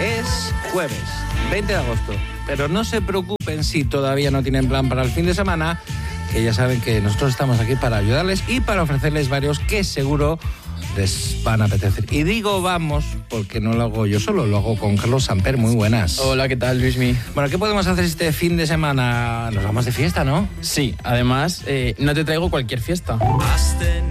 Es jueves, 20 de agosto. Pero no se preocupen si todavía no tienen plan para el fin de semana, que ya saben que nosotros estamos aquí para ayudarles y para ofrecerles varios que seguro les van a apetecer. Y digo vamos porque no lo hago yo solo, lo hago con Carlos Samper. Muy buenas. Hola, ¿qué tal, Luismi? Bueno, ¿qué podemos hacer este fin de semana? Nos vamos de fiesta, ¿no? Sí, además, no te traigo cualquier fiesta.